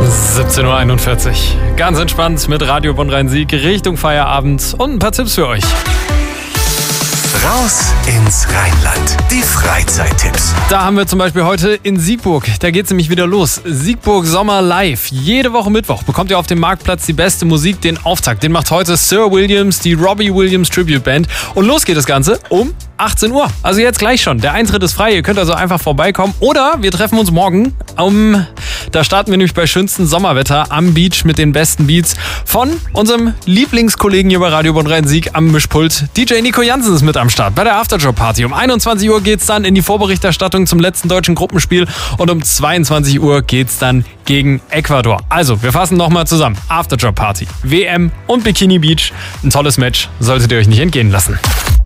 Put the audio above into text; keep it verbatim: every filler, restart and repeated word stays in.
siebzehn Uhr einundvierzig. Ganz entspannt mit Radio Bonn-Rhein-Sieg Richtung Feierabend und ein paar Tipps für euch. Raus ins Rheinland. Die Freizeittipps. Da haben wir zum Beispiel heute in Siegburg. Da geht's nämlich wieder los. Siegburg Sommer Live. Jede Woche Mittwoch bekommt ihr auf dem Marktplatz die beste Musik. Den Auftakt, den macht heute Sir Williams, die Robbie Williams Tribute Band. Und los geht das Ganze um achtzehn Uhr. Also jetzt gleich schon. Der Eintritt ist frei. Ihr könnt also einfach vorbeikommen. Oder wir treffen uns morgen. Um, da starten wir nämlich bei schönstem Sommerwetter am Beach mit den besten Beats von unserem Lieblingskollegen hier bei Radio Bonn-Rhein-Sieg am Mischpult. D J Nico Jansen ist mit am Start bei der Afterjob-Party. Um einundzwanzig Uhr geht's dann in die Vorberichterstattung zum letzten deutschen Gruppenspiel und um zweiundzwanzig Uhr geht's dann gegen Ecuador. Also, wir fassen nochmal zusammen. Afterjob-Party, W M und Bikini Beach. Ein tolles Match, solltet ihr euch nicht entgehen lassen.